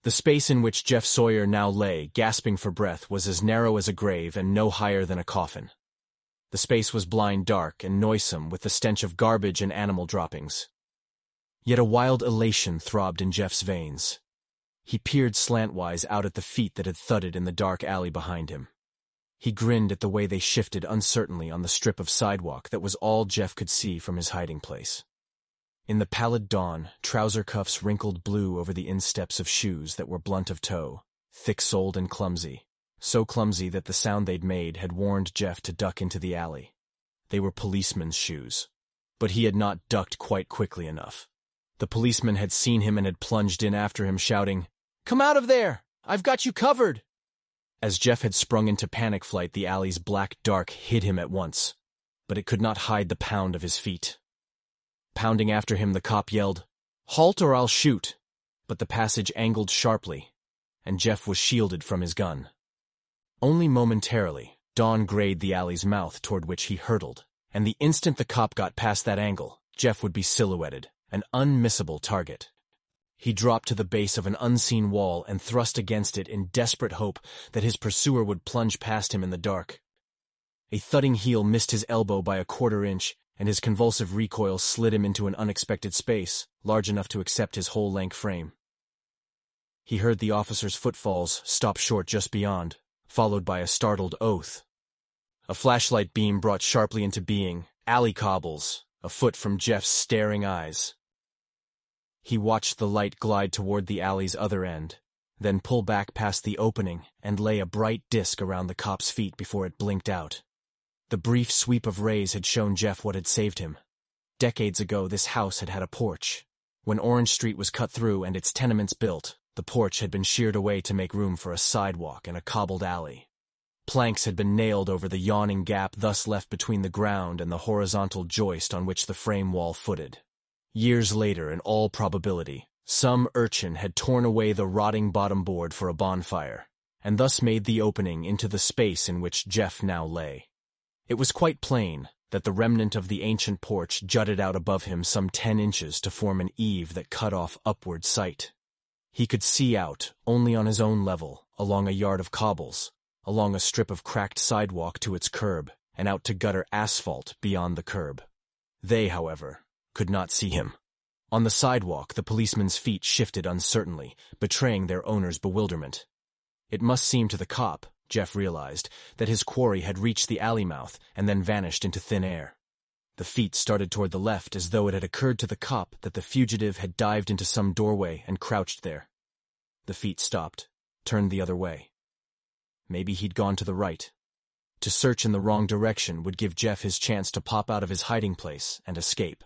The space in which Jeff Sawyer now lay, gasping for breath, was as narrow as a grave and no higher than a coffin. The space was blind dark and noisome with the stench of garbage and animal droppings. Yet a wild elation throbbed in Jeff's veins. He peered slantwise out at the feet that had thudded in the dark alley behind him. He grinned at the way they shifted uncertainly on the strip of sidewalk that was all Jeff could see from his hiding place. In the pallid dawn, trouser cuffs wrinkled blue over the insteps of shoes that were blunt of toe, thick-soled and clumsy, so clumsy that the sound they'd made had warned Jeff to duck into the alley. They were policemen's shoes. But he had not ducked quite quickly enough. The policeman had seen him and had plunged in after him, shouting, "Come out of there! I've got you covered!" As Jeff had sprung into panic flight, the alley's black dark hid him at once, but it could not hide the pound of his feet. Pounding after him, the cop yelled, "Halt or I'll shoot!" But the passage angled sharply, and Jeff was shielded from his gun. Only momentarily, dawn grayed the alley's mouth toward which he hurtled, and the instant the cop got past that angle, Jeff would be silhouetted, an unmissable target. He dropped to the base of an unseen wall and thrust against it in desperate hope that his pursuer would plunge past him in the dark. A thudding heel missed his elbow by a quarter inch, and his convulsive recoil slid him into an unexpected space, large enough to accept his whole-length frame. He heard the officer's footfalls stop short just beyond, followed by a startled oath. A flashlight beam brought sharply into being, alley cobbles, a foot from Jeff's staring eyes. He watched the light glide toward the alley's other end, then pull back past the opening and lay a bright disk around the cop's feet before it blinked out. The brief sweep of rays had shown Jeff what had saved him. Decades ago, this house had had a porch. When Orange Street was cut through and its tenements built, the porch had been sheared away to make room for a sidewalk and a cobbled alley. Planks had been nailed over the yawning gap thus left between the ground and the horizontal joist on which the frame wall footed. Years later, in all probability, some urchin had torn away the rotting bottom board for a bonfire, and thus made the opening into the space in which Jeff now lay. It was quite plain that the remnant of the ancient porch jutted out above him some 10 inches to form an eave that cut off upward sight. He could see out, only on his own level, along a yard of cobbles, along a strip of cracked sidewalk to its curb, and out to gutter asphalt beyond the curb. They, however, could not see him. On the sidewalk, the policeman's feet shifted uncertainly, betraying their owner's bewilderment. It must seem to the cop, Jeff realized, that his quarry had reached the alley mouth and then vanished into thin air. The feet started toward the left as though it had occurred to the cop that the fugitive had dived into some doorway and crouched there. The feet stopped, turned the other way. Maybe he'd gone to the right. To search in the wrong direction would give Jeff his chance to pop out of his hiding place and escape.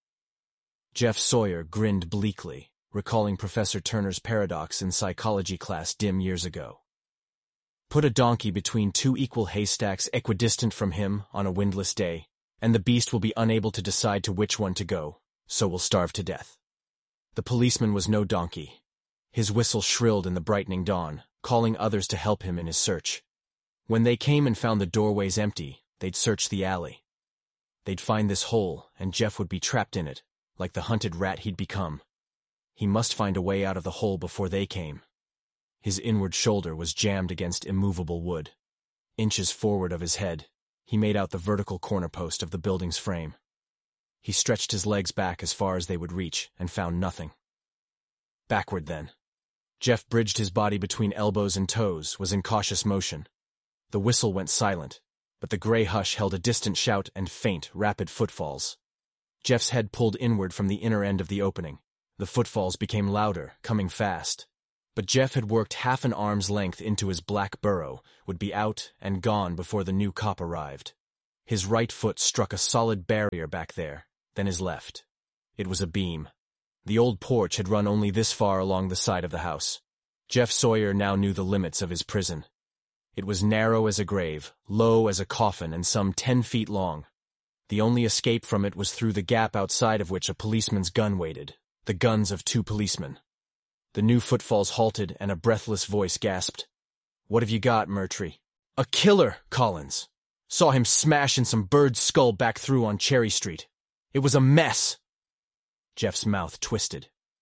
Jeff Sawyer grinned bleakly, recalling Professor Turner's paradox in psychology class dim years ago. Put a donkey between two equal haystacks equidistant from him on a windless day, and the beast will be unable to decide to which one to go, so will starve to death. The policeman was no donkey. His whistle shrilled in the brightening dawn, calling others to help him in his search. When they came and found the doorways empty, they'd search the alley. They'd find this hole, and Jeff would be trapped in it, like the hunted rat he'd become. He must find a way out of the hole before they came. His inward shoulder was jammed against immovable wood. Inches forward of his head, he made out the vertical corner post of the building's frame. He stretched his legs back as far as they would reach and found nothing. Backward then. Jeff bridged his body between elbows and toes, was in cautious motion. The whistle went silent, but the gray hush held a distant shout and faint, rapid footfalls. Jeff's head pulled inward from the inner end of the opening. The footfalls became louder, coming fast. But Jeff had worked half an arm's length into his black burrow, would be out and gone before the new cop arrived. His right foot struck a solid barrier back there, then his left. It was a beam. The old porch had run only this far along the side of the house. Jeff Sawyer now knew the limits of his prison. It was narrow as a grave, low as a coffin, and some 10 feet long. The only escape from it was through the gap outside of which a policeman's gun waited, the guns of 2 policemen. The new footfalls halted, and a breathless voice gasped, "What have you got, Murtry?" "A killer, Collins. Saw him smash in some bird's skull back through on Cherry Street. It was a mess." Jeff's mouth twisted.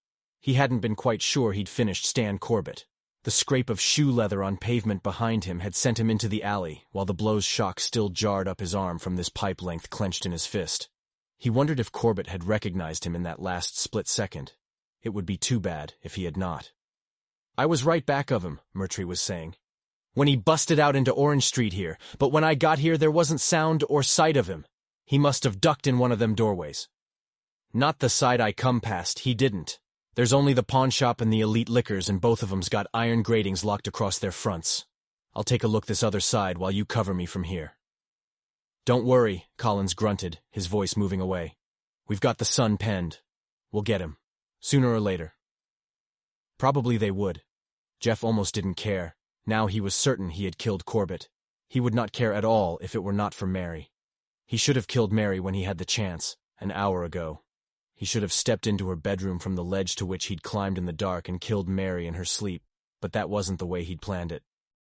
He hadn't been quite sure he'd finished Stan Corbett. The scrape of shoe leather on pavement behind him had sent him into the alley, while the blow's shock still jarred up his arm from this pipe length clenched in his fist. He wondered if Corbett had recognized him in that last split second. It would be too bad if he had not. "I was right back of him," Murtry was saying, "when he busted out into Orange Street here, but when I got here there wasn't sound or sight of him. He must have ducked in one of them doorways." "Not the side I come past, he didn't. There's only the pawn shop and the Elite Liquors, and both of 'em's got iron gratings locked across their fronts. I'll take a look this other side while you cover me from here." "Don't worry," Collins grunted, his voice moving away. "We've got the sun penned. We'll get him. Sooner or later." Probably they would. Jeff almost didn't care. Now he was certain he had killed Corbett. He would not care at all if it were not for Mary. He should have killed Mary when he had the chance, an hour ago. He should have stepped into her bedroom from the ledge to which he'd climbed in the dark and killed Mary in her sleep, but that wasn't the way he'd planned it.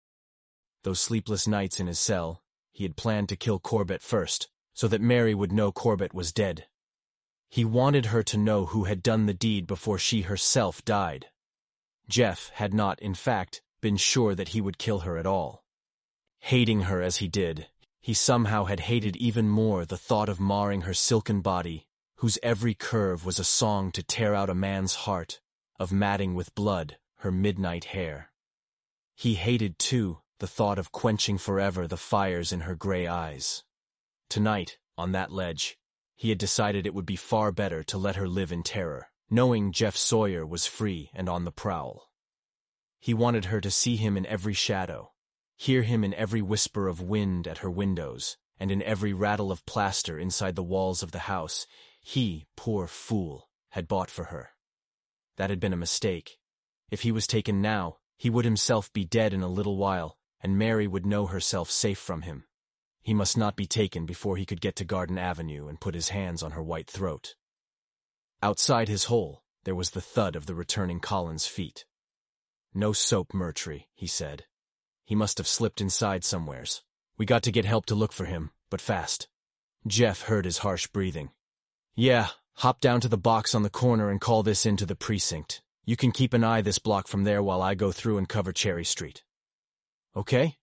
Those sleepless nights in his cell, he had planned to kill Corbett first, so that Mary would know Corbett was dead. He wanted her to know who had done the deed before she herself died. Jeff had not, in fact, been sure that he would kill her at all. Hating her as he did, he somehow had hated even more the thought of marring her silken body, whose every curve was a song to tear out a man's heart, of matting with blood her midnight hair. He hated, too, the thought of quenching forever the fires in her gray eyes. Tonight, on that ledge, he had decided it would be far better to let her live in terror, knowing Jeff Sawyer was free and on the prowl. He wanted her to see him in every shadow, hear him in every whisper of wind at her windows, and in every rattle of plaster inside the walls of the house he, poor fool, had bought for her. That had been a mistake. If he was taken now, he would himself be dead in a little while, and Mary would know herself safe from him. He must not be taken before he could get to Garden Avenue and put his hands on her white throat. Outside his hole, there was the thud of the returning Collins' feet. "No soap, Murtry," he said. "He must have slipped inside somewheres. We got to get help to look for him, but fast." Jeff heard his harsh breathing. "Yeah, hop down to the box on the corner and call this in to the precinct. You can keep an eye this block from there while I go through and cover Cherry Street. Okay?"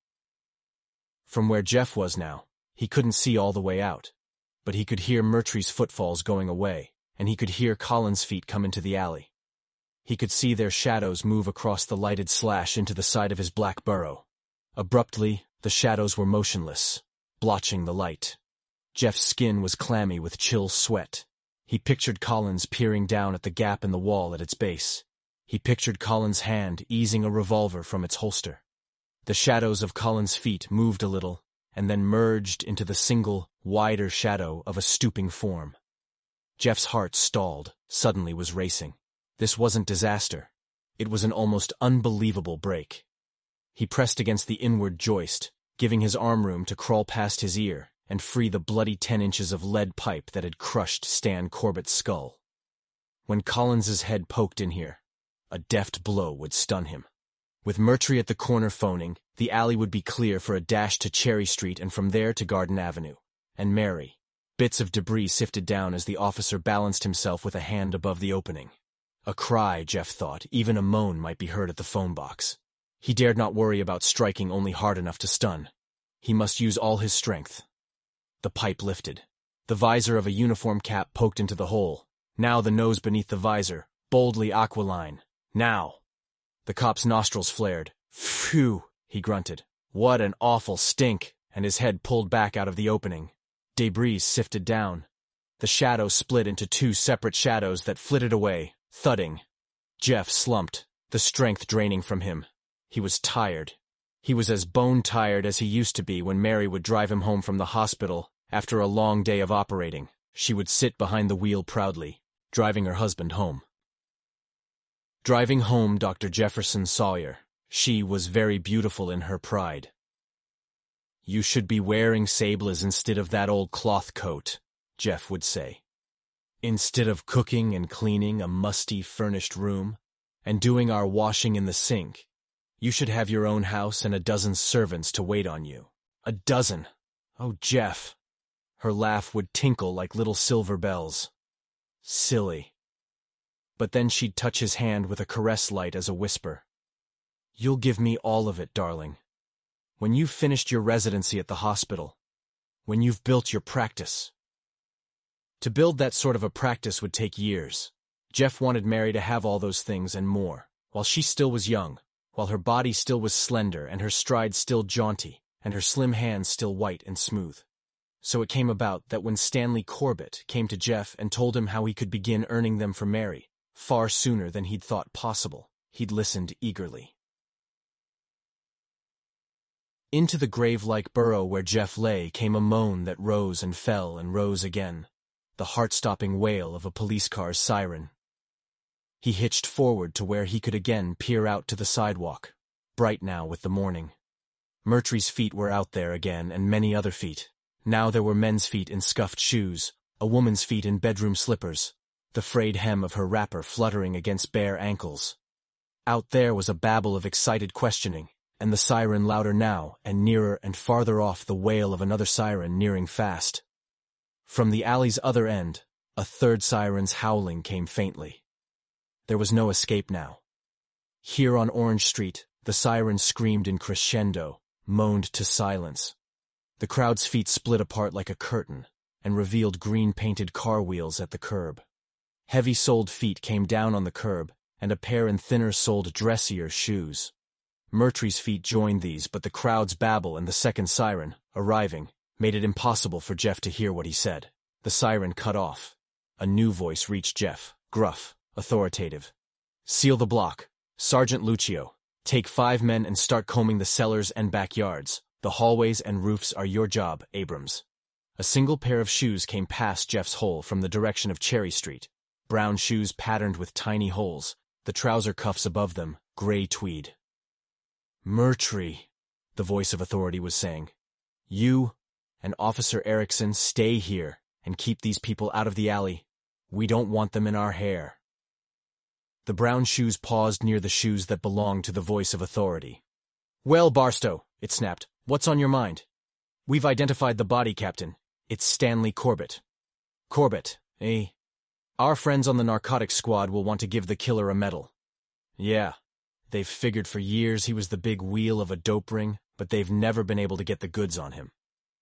From where Jeff was now, he couldn't see all the way out, but he could hear Murtry's footfalls going away, and he could hear Collins' feet come into the alley. He could see their shadows move across the lighted slash into the side of his black burrow. Abruptly, the shadows were motionless, blotching the light. Jeff's skin was clammy with chill sweat. He pictured Collins peering down at the gap in the wall at its base. He pictured Collins' hand easing a revolver from its holster. The shadows of Collins' feet moved a little, and then merged into the single, wider shadow of a stooping form. Jeff's heart stalled, suddenly was racing. This wasn't disaster. It was an almost unbelievable break. He pressed against the inward joist, giving his arm room to crawl past his ear and free the bloody 10 inches of lead pipe that had crushed Stan Corbett's skull. When Collins's head poked in here, a deft blow would stun him. With Murtry at the corner phoning, the alley would be clear for a dash to Cherry Street and from there to Garden Avenue. And Mary. Bits of debris sifted down as the officer balanced himself with a hand above the opening. A cry, Jeff thought, even a moan might be heard at the phone box. He dared not worry about striking only hard enough to stun. He must use all his strength. The pipe lifted. The visor of a uniform cap poked into the hole. Now the nose beneath the visor, boldly aquiline. Now! The cop's nostrils flared. "Phew," he grunted. "What an awful stink," and his head pulled back out of the opening. Debris sifted down. The shadow split into 2 separate shadows that flitted away, thudding. Jeff slumped, the strength draining from him. He was tired. He was as bone-tired as he used to be when Mary would drive him home from the hospital after a long day of operating. She would sit behind the wheel proudly, driving her husband home. Driving home Dr. Jefferson Sawyer, she was very beautiful in her pride. "You should be wearing sables instead of that old cloth coat," Jeff would say. "Instead of cooking and cleaning a musty, furnished room, and doing our washing in the sink, you should have your own house and a dozen servants to wait on you. A dozen! Oh, Jeff!" Her laugh would tinkle like little silver bells. Silly. But then she'd touch his hand with a caress light as a whisper. "You'll give me all of it, darling. When you've finished your residency at the hospital. When you've built your practice." To build that sort of a practice would take years. Jeff wanted Mary to have all those things and more, while she still was young, while her body still was slender and her stride still jaunty, and her slim hands still white and smooth. So it came about that when Stanley Corbett came to Jeff and told him how he could begin earning them for Mary, far sooner than he'd thought possible, he'd listened eagerly. Into the grave-like burrow where Jeff lay came a moan that rose and fell and rose again, the heart-stopping wail of a police car's siren. He hitched forward to where he could again peer out to the sidewalk, bright now with the morning. Murtry's feet were out there again, and many other feet. Now there were men's feet in scuffed shoes, a woman's feet in bedroom slippers, the frayed hem of her wrapper fluttering against bare ankles. Out there was a babble of excited questioning, and the siren louder now, and nearer and farther off the wail of another siren nearing fast. From the alley's other end, a third siren's howling came faintly. There was no escape now. Here on Orange Street, the siren screamed in crescendo, moaned to silence. The crowd's feet split apart like a curtain, and revealed green-painted car wheels at the curb. Heavy-soled feet came down on the curb, and a pair in thinner-soled dressier shoes. Murtry's feet joined these, but the crowd's babble and the second siren, arriving, made it impossible for Jeff to hear what he said. The siren cut off. A new voice reached Jeff, gruff, authoritative. "Seal the block. Sergeant Lucio. Take 5 men and start combing the cellars and backyards. The hallways and roofs are your job, Abrams." A single pair of shoes came past Jeff's hole from the direction of Cherry Street. Brown shoes patterned with tiny holes, the trouser cuffs above them, gray tweed. "Murtry," the voice of authority was saying. "You and Officer Erickson stay here and keep these people out of the alley. We don't want them in our hair." The brown shoes paused near the shoes that belonged to the voice of authority. "Well, Barstow," it snapped, "what's on your mind?" "We've identified the body, Captain. It's Stanley Corbett." "Corbett, eh? Our friends on the narcotics squad will want to give the killer a medal." "Yeah. They've figured for years he was the big wheel of a dope ring, but they've never been able to get the goods on him."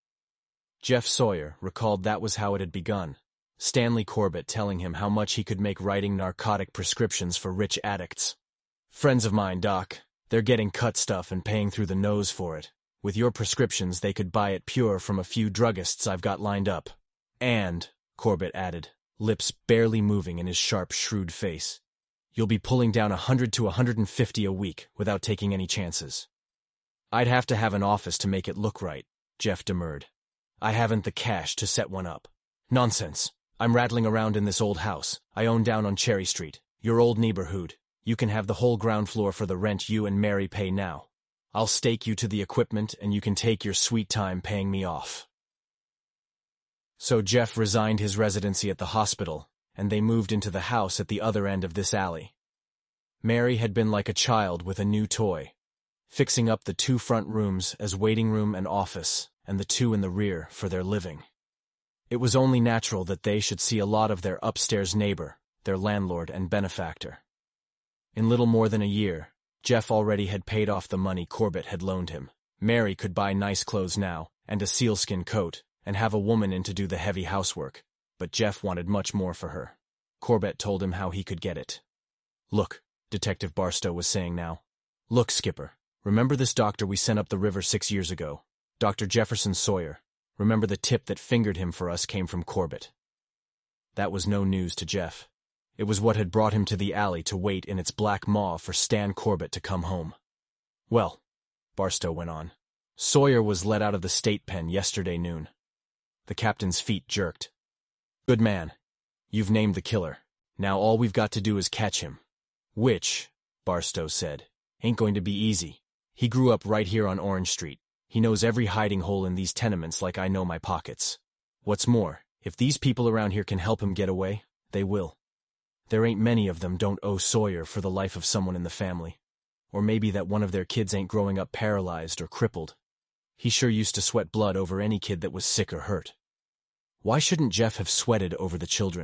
Jeff Sawyer recalled that was how it had begun. Stanley Corbett telling him how much he could make writing narcotic prescriptions for rich addicts. "Friends of mine, Doc. They're getting cut stuff and paying through the nose for it. With your prescriptions, they could buy it pure from a few druggists I've got lined up. And," Corbett added, lips barely moving in his sharp, shrewd face, "you'll be pulling down 100 to 150 a week without taking any chances." "I'd have to have an office to make it look right," Jeff demurred. "I haven't the cash to set one up." "Nonsense. I'm rattling around in this old house I own down on Cherry Street, your old neighborhood. You can have the whole ground floor for the rent you and Mary pay now. I'll stake you to the equipment and you can take your sweet time paying me off." So Jeff resigned his residency at the hospital, and they moved into the house at the other end of this alley. Mary had been like a child with a new toy, fixing up the 2 front rooms as waiting room and office, and the 2 in the rear for their living. It was only natural that they should see a lot of their upstairs neighbor, their landlord and benefactor. In little more than a year, Jeff already had paid off the money Corbett had loaned him. Mary could buy nice clothes now, and a sealskin coat, and have a woman in to do the heavy housework, but Jeff wanted much more for her. Corbett told him how he could get it. "Look," Detective Barstow was saying now. "Look, Skipper, remember this doctor we sent up the river 6 years ago? Dr. Jefferson Sawyer. Remember the tip that fingered him for us came from Corbett." That was no news to Jeff. It was what had brought him to the alley to wait in its black maw for Stan Corbett to come home. "Well," Barstow went on, "Sawyer was let out of the state pen yesterday noon." The captain's feet jerked. "Good man. You've named the killer. Now all we've got to do is catch him." "Which," Barstow said, "ain't going to be easy. He grew up right here on Orange Street. He knows every hiding hole in these tenements like I know my pockets. What's more, if these people around here can help him get away, they will. There ain't many of them don't owe Sawyer for the life of someone in the family. Or maybe that one of their kids ain't growing up paralyzed or crippled. He sure used to sweat blood over any kid that was sick or hurt. Why shouldn't Jeff have sweated over the children?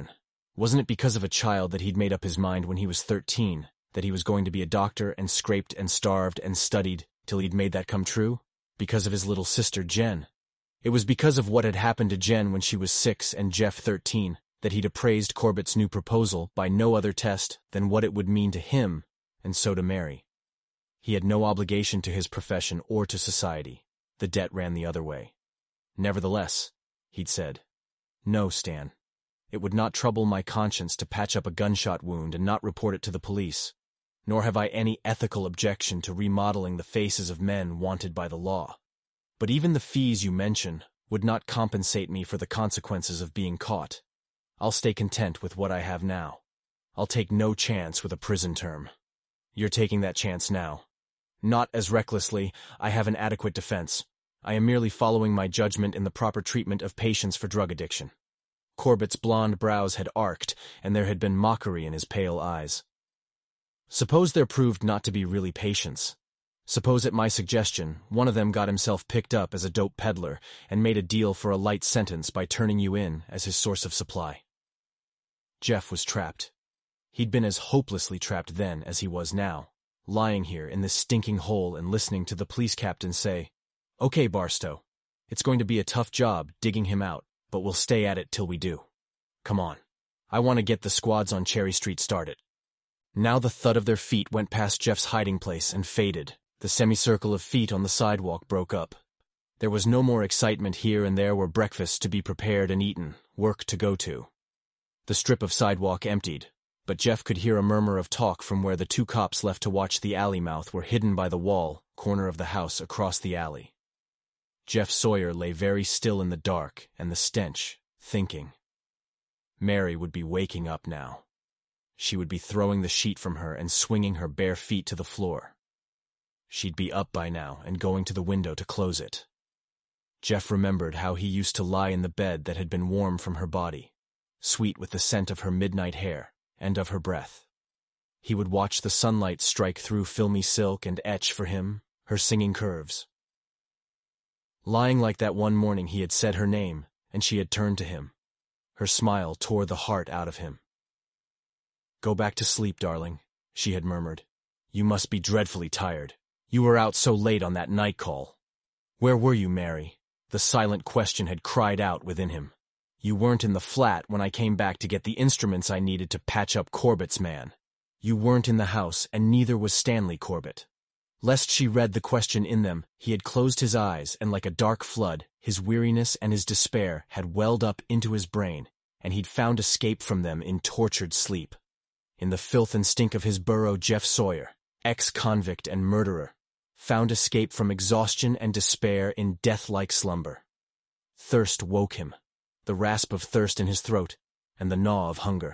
Wasn't it because of a child that he'd made up his mind when he was 13, that he was going to be a doctor and scraped and starved and studied till he'd made that come true? Because of his little sister, Jen. It was because of what had happened to Jen when she was 6 and Jeff 13, that he'd appraised Corbett's new proposal by no other test than what it would mean to him, and so to Mary. He had no obligation to his profession or to society. The debt ran the other way. Nevertheless, he'd said, "No, Stan. It would not trouble my conscience to patch up a gunshot wound and not report it to the police, nor have I any ethical objection to remodeling the faces of men wanted by the law. But even the fees you mention would not compensate me for the consequences of being caught. I'll stay content with what I have now. I'll take no chance with a prison term." "You're taking that chance now." "Not as recklessly. I have an adequate defense. I am merely following my judgment in the proper treatment of patients for drug addiction." Corbett's blond brows had arched, and there had been mockery in his pale eyes. "Suppose there proved not to be really patients. Suppose at my suggestion, one of them got himself picked up as a dope peddler and made a deal for a light sentence by turning you in as his source of supply." Jeff was trapped. He'd been as hopelessly trapped then as he was now, lying here in this stinking hole and listening to the police captain say, "Okay, Barstow, it's going to be a tough job digging him out, but we'll stay at it till we do. Come on. I want to get the squads on Cherry Street started." Now the thud of their feet went past Jeff's hiding place and faded. The semicircle of feet on the sidewalk broke up. There was no more excitement. Here and there were breakfasts to be prepared and eaten, work to go to. The strip of sidewalk emptied, but Jeff could hear a murmur of talk from where the 2 cops left to watch the alley mouth were hidden by the wall, corner of the house across the alley. Jeff Sawyer lay very still in the dark and the stench, thinking. Mary would be waking up now. She would be throwing the sheet from her and swinging her bare feet to the floor. She'd be up by now and going to the window to close it. Jeff remembered how he used to lie in the bed that had been warm from her body, sweet with the scent of her midnight hair and of her breath. He would watch the sunlight strike through filmy silk and etch for him her singing curves. Lying like that one morning he had said her name, and she had turned to him. Her smile tore the heart out of him. "Go back to sleep, darling," she had murmured. "You must be dreadfully tired. You were out so late on that night call." "Where were you, Mary?" The silent question had cried out within him. "You weren't in the flat when I came back to get the instruments I needed to patch up Corbett's man. You weren't in the house, and neither was Stanley Corbett." Lest she read the question in them, he had closed his eyes, and like a dark flood, his weariness and his despair had welled up into his brain, and he'd found escape from them in tortured sleep. In the filth and stink of his burrow, Jeff Sawyer, ex-convict and murderer, found escape from exhaustion and despair in death-like slumber. Thirst woke him, the rasp of thirst in his throat, and the gnaw of hunger.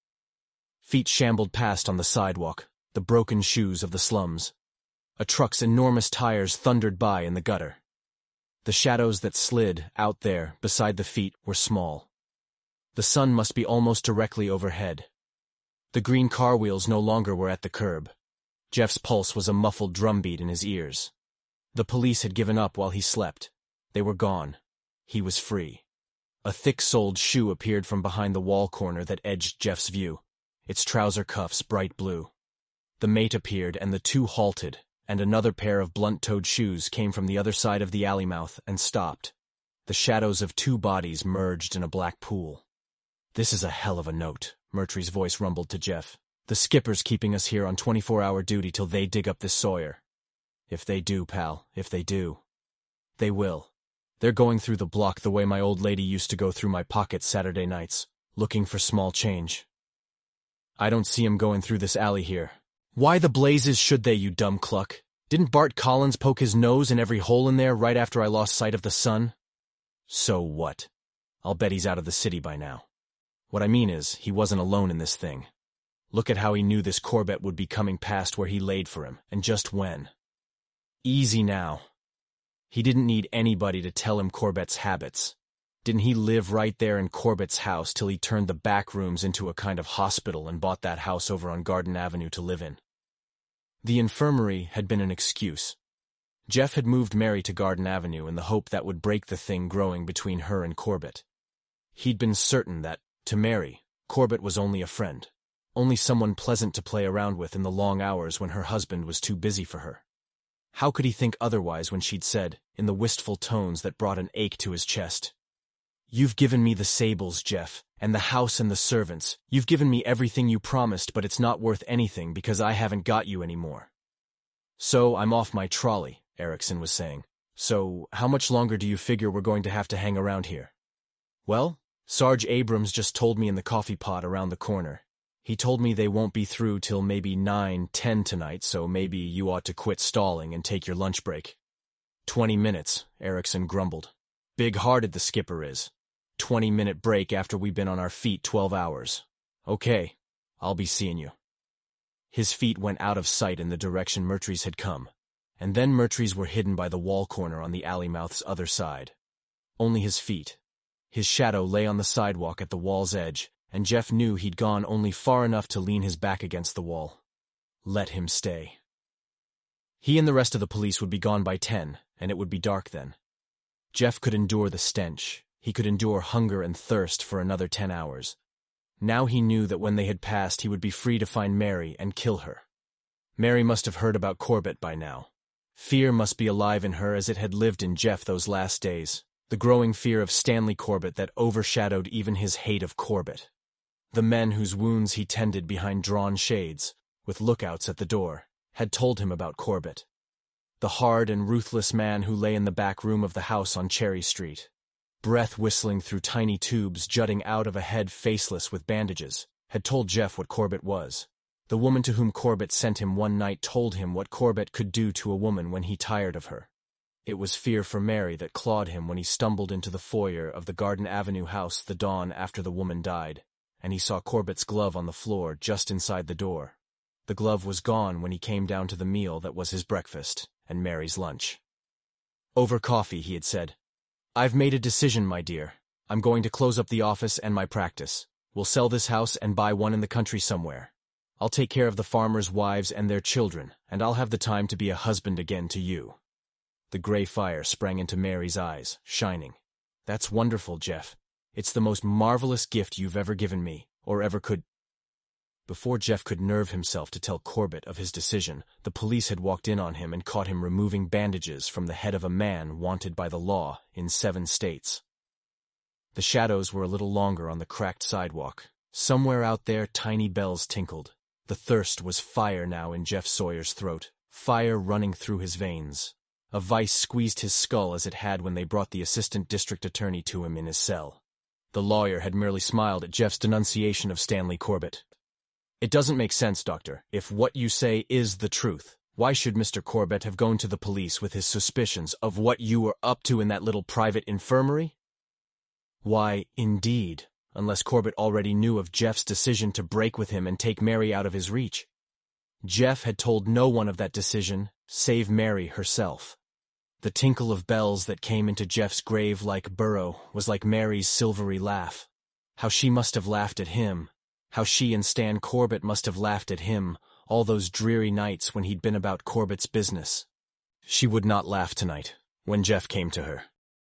Feet shambled past on the sidewalk, the broken shoes of the slums. A truck's enormous tires thundered by in the gutter. The shadows that slid out there beside the feet were small. The sun must be almost directly overhead. The green car wheels no longer were at the curb. Jeff's pulse was a muffled drumbeat in his ears. The police had given up while he slept. They were gone. He was free. A thick-soled shoe appeared from behind the wall corner that edged Jeff's view, its trouser cuffs bright blue. The mate appeared, and the 2 halted, and another pair of blunt-toed shoes came from the other side of the alley mouth and stopped. The shadows of 2 bodies merged in a black pool. "This is a hell of a note," Murtry's voice rumbled to Jeff. "The skipper's keeping us here on 24-hour duty till they dig up this Sawyer." "If they do, pal, if they do." "They will. They're going through the block the way my old lady used to go through my pockets Saturday nights, looking for small change. I don't see 'em going through this alley here." "Why the blazes should they, you dumb cluck? Didn't Bart Collins poke his nose in every hole in there right after I lost sight of the sun?" "So what? I'll bet he's out of the city by now. What I mean is, he wasn't alone in this thing. Look at how he knew this Corbett would be coming past where he laid for him, and just when." "Easy now. He didn't need anybody to tell him Corbett's habits. Didn't he live right there in Corbett's house till he turned the back rooms into a kind of hospital and bought that house over on Garden Avenue to live in?" The infirmary had been an excuse. Jeff had moved Mary to Garden Avenue in the hope that would break the thing growing between her and Corbett. He'd been certain that, to Mary, Corbett was only a friend. Only someone pleasant to play around with in the long hours when her husband was too busy for her. How could he think otherwise when she'd said, in the wistful tones that brought an ache to his chest, "You've given me the sables, Jeff, and the house and the servants. You've given me everything you promised, but it's not worth anything because I haven't got you anymore." "So I'm off my trolley," Erickson was saying. "So how much longer do you figure we're going to have to hang around here?" "Well, Sarge Abrams just told me in the coffee pot around the corner. He told me they won't be through till maybe 9-10 tonight, so maybe you ought to quit stalling and take your lunch break." 20 minutes, Erickson grumbled. "Big-hearted the skipper is. 20-minute break after we've been on our feet 12 hours. Okay, I'll be seeing you." His feet went out of sight in the direction Murtry's had come, and then Murtry's were hidden by the wall corner on the alley mouth's other side. Only his feet. His shadow lay on the sidewalk at the wall's edge, and Jeff knew he'd gone only far enough to lean his back against the wall. Let him stay. He and the rest of the police would be gone by 10, and it would be dark then. Jeff could endure the stench. He could endure hunger and thirst for another 10 hours. Now he knew that when they had passed he would be free to find Mary and kill her. Mary must have heard about Corbett by now. Fear must be alive in her as it had lived in Jeff those last days, the growing fear of Stanley Corbett that overshadowed even his hate of Corbett. The men whose wounds he tended behind drawn shades, with lookouts at the door, had told him about Corbett. The hard and ruthless man who lay in the back room of the house on Cherry Street, breath whistling through tiny tubes jutting out of a head faceless with bandages, had told Jeff what Corbett was. The woman to whom Corbett sent him one night told him what Corbett could do to a woman when he tired of her. It was fear for Mary that clawed him when he stumbled into the foyer of the Garden Avenue house the dawn after the woman died, and he saw Corbett's glove on the floor just inside the door. The glove was gone when he came down to the meal that was his breakfast and Mary's lunch. Over coffee, he had said, "I've made a decision, my dear. I'm going to close up the office and my practice. We'll sell this house and buy one in the country somewhere. I'll take care of the farmers' wives and their children, and I'll have the time to be a husband again to you." The gray fire sprang into Mary's eyes, shining. "That's wonderful, Jeff. It's the most marvelous gift you've ever given me, or ever could." Before Jeff could nerve himself to tell Corbett of his decision, the police had walked in on him and caught him removing bandages from the head of a man wanted by the law in 7 states. The shadows were a little longer on the cracked sidewalk. Somewhere out there, tiny bells tinkled. The thirst was fire now in Jeff Sawyer's throat, fire running through his veins. A vice squeezed his skull as it had when they brought the assistant district attorney to him in his cell. The lawyer had merely smiled at Jeff's denunciation of Stanley Corbett. "It doesn't make sense, Doctor. If what you say is the truth, why should Mr. Corbett have gone to the police with his suspicions of what you were up to in that little private infirmary?" Why, indeed, unless Corbett already knew of Jeff's decision to break with him and take Mary out of his reach. Jeff had told no one of that decision, save Mary herself. The tinkle of bells that came into Jeff's grave-like burrow was like Mary's silvery laugh. How she must have laughed at him, how she and Stan Corbett must have laughed at him all those dreary nights when he'd been about Corbett's business. She would not laugh tonight, when Jeff came to her.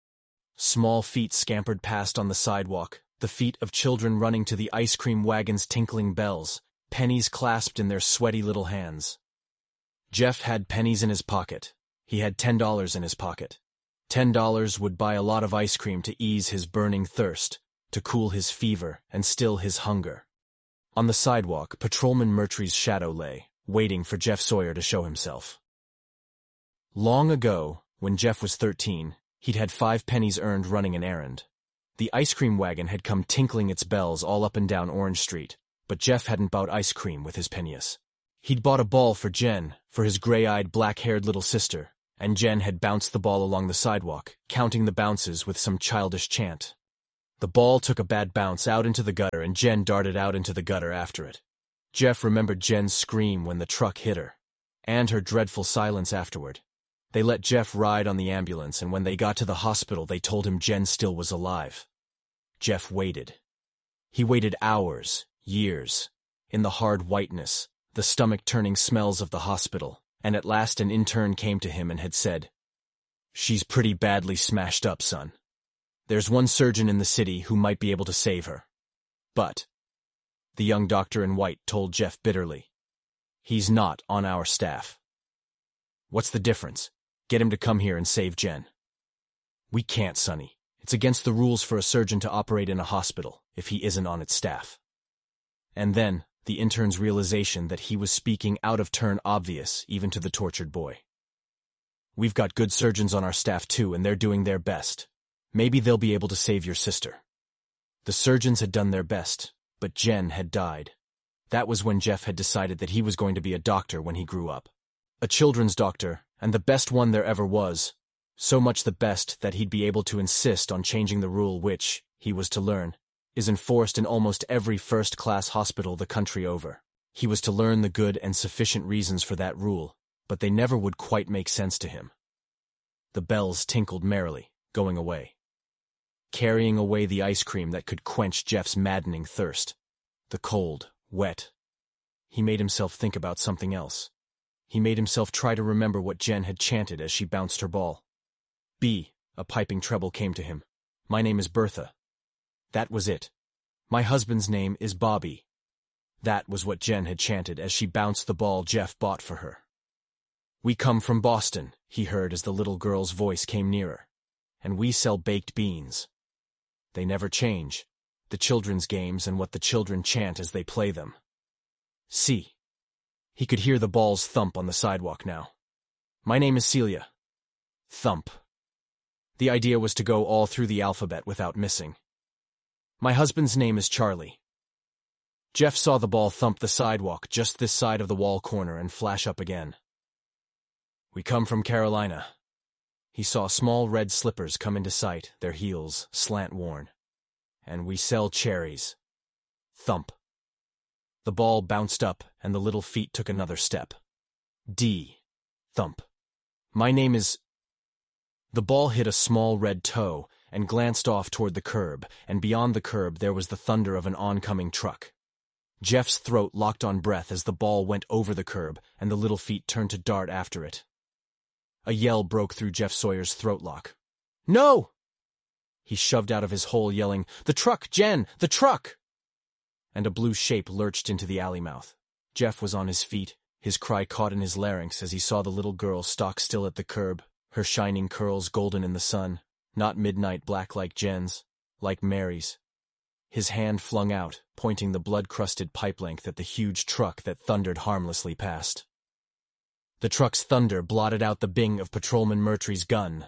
Small feet scampered past on the sidewalk, the feet of children running to the ice cream wagon's tinkling bells, pennies clasped in their sweaty little hands. Jeff had pennies in his pocket. He had $10 in his pocket. $10 would buy a lot of ice cream to ease his burning thirst, to cool his fever and still his hunger. On the sidewalk, Patrolman Murtry's shadow lay, waiting for Jeff Sawyer to show himself. Long ago, when Jeff was 13, he'd had 5 pennies earned running an errand. The ice cream wagon had come tinkling its bells all up and down Orange Street, but Jeff hadn't bought ice cream with his pennies. He'd bought a ball for Jen, for his gray-eyed, black-haired little sister, and Jen had bounced the ball along the sidewalk, counting the bounces with some childish chant. The ball took a bad bounce out into the gutter and Jen darted out into the gutter after it. Jeff remembered Jen's scream when the truck hit her, and her dreadful silence afterward. They let Jeff ride on the ambulance, and when they got to the hospital they told him Jen still was alive. Jeff waited. He waited hours, years, in the hard whiteness, the stomach-turning smells of the hospital, and at last an intern came to him and had said, "She's pretty badly smashed up, son. There's one surgeon in the city who might be able to save her. But the young doctor in white told Jeff bitterly. He's not on our staff. What's the difference? Get him to come here and save Jen. We can't, Sonny. It's against the rules for a surgeon to operate in a hospital if he isn't on its staff. And then, the intern's realization that he was speaking out of turn obvious even to the tortured boy. We've got good surgeons on our staff too, and they're doing their best. Maybe they'll be able to save your sister. The surgeons had done their best, but Jen had died. That was when Jeff had decided that he was going to be a doctor when he grew up. A children's doctor, and the best one there ever was. So much the best that he'd be able to insist on changing the rule which, he was to learn, is enforced in almost every first-class hospital the country over. He was to learn the good and sufficient reasons for that rule, but they never would quite make sense to him. The bells tinkled merrily, going away. Carrying away the ice cream that could quench Jeff's maddening thirst. The cold, wet. He made himself think about something else. He made himself try to remember what Jen had chanted as she bounced her ball. B, a piping treble came to him. My name is Bertha. That was it. My husband's name is Bobby. That was what Jen had chanted as she bounced the ball Jeff bought for her. We come from Boston, he heard as the little girl's voice came nearer. And we sell baked beans. They never change. The children's games and what the children chant as they play them. See. He could hear the balls thump on the sidewalk now. My name is Celia. Thump. The idea was to go all through the alphabet without missing. My husband's name is Charlie. Jeff saw the ball thump the sidewalk just this side of the wall corner and flash up again. We come from Carolina. He saw small red slippers come into sight, their heels slant-worn. And we sell cherries. Thump. The ball bounced up, and the little feet took another step. D. Thump. My name is... The ball hit a small red toe and glanced off toward the curb, and beyond the curb there was the thunder of an oncoming truck. Jeff's throat locked on breath as the ball went over the curb, and the little feet turned to dart after it. A yell broke through Jeff Sawyer's throat lock. No! He shoved out of his hole yelling, The truck, Jen! The truck! And a blue shape lurched into the alley mouth. Jeff was on his feet, his cry caught in his larynx as he saw the little girl stock still at the curb, her shining curls golden in the sun, not midnight black like Jen's, like Mary's. His hand flung out, pointing the blood-crusted pipe length at the huge truck that thundered harmlessly past. The truck's thunder blotted out the bing of Patrolman Murtry's gun.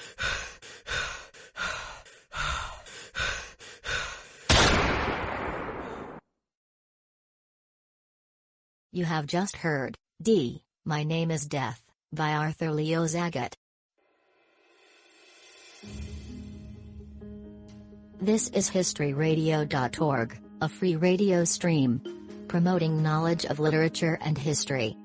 You have just heard, D, My Name is Death, by Arthur Leo Zagat. This is historyradio.org, a free radio stream promoting knowledge of literature and history.